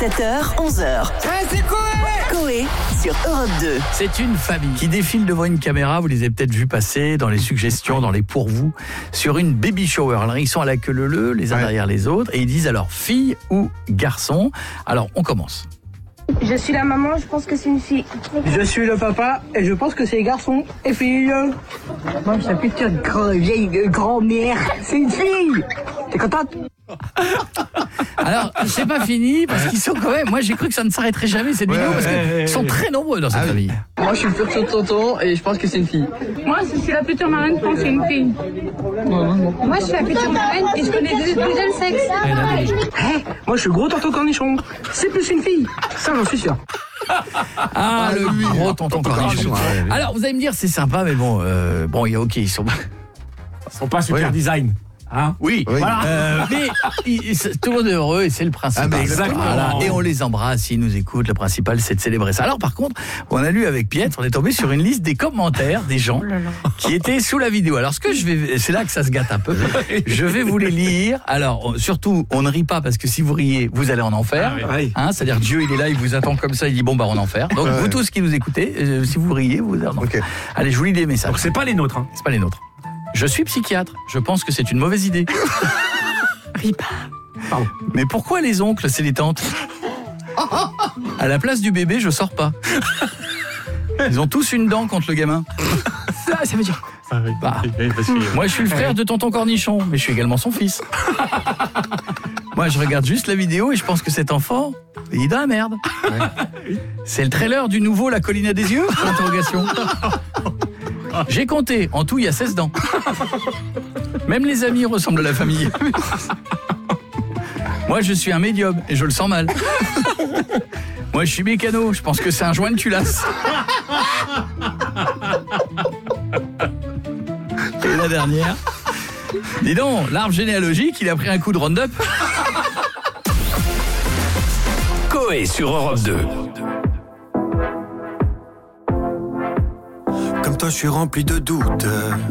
7h, 11h. C'est Coé sur Europe 2. C'est une famille qui défile devant une caméra, vous les avez peut-être vus passer dans les suggestions, dans les pourvous, sur une baby shower. Alors ils sont à la queue leu-leu, les uns derrière les autres, et ils disent alors fille ou garçon. Alors on commence. Je suis la maman, je pense que c'est une fille. Je suis le papa et je pense que c'est garçon et fille. Moi, ça putain de vieille grand-mère. C'est une fille. T'es contente? Alors, c'est pas fini, parce qu'ils sont quand même... Moi, j'ai cru que ça ne s'arrêterait jamais, cette vidéo, parce qu'ils sont très nombreux dans cette famille. Moi, je suis le futur tonton et je pense que c'est une fille. Moi, je suis la future marraine, je pense que c'est une fille. Moi, je suis la future marraine et je connais deux le sexe. Moi, je suis le gros tonton cornichon. C'est plus une fille. Ça, j'en suis sûr. Ah, le gros tonton cornichon. Alors, vous allez me dire, c'est sympa, mais bon, il y a OK, ils sont pas super design. Hein, oui, voilà. Mais tout le monde est heureux et c'est le principal. Ah, mais exactement. Voilà. Et on les embrasse, ils nous écoutent. Le principal, c'est de célébrer ça. Alors, par contre, on a lu avec Pietre, on est tombé sur une liste des commentaires des gens qui étaient sous la vidéo. Alors, c'est là que ça se gâte un peu. Je vais vous les lire. Alors, surtout, on ne rit pas parce que si vous riez, vous allez en enfer. Hein, c'est-à-dire Dieu, il est là, il vous attend comme ça, il dit bon, bah, en enfer. Donc, vous tous qui nous écoutez, si vous riez, vous allez en enfer. Allez, je vous lis des messages. Donc, c'est pas les nôtres. Hein. C'est pas les nôtres. Je suis psychiatre. Je pense que c'est une mauvaise idée. Pardon. Mais pourquoi les oncles, c'est les tantes? À la place du bébé, je sors pas. Ils ont tous une dent contre le gamin. Ça veut dire Moi, je suis le frère de tonton Cornichon, mais je suis également son fils. Moi, je regarde juste la vidéo et je pense que cet enfant, il est dans la merde. C'est le trailer du nouveau La Colline à des yeux? Interrogation. J'ai compté, en tout il y a 16 dents. Même les amis ressemblent à la famille. Moi je suis un médium et je le sens mal. Moi je suis mécano, je pense que c'est un joint de culasse. Et la dernière. Dis donc, l'arbre généalogique, il a pris un coup de Roundup. Coé sur Europe 2. Comme toi, je suis rempli de doutes.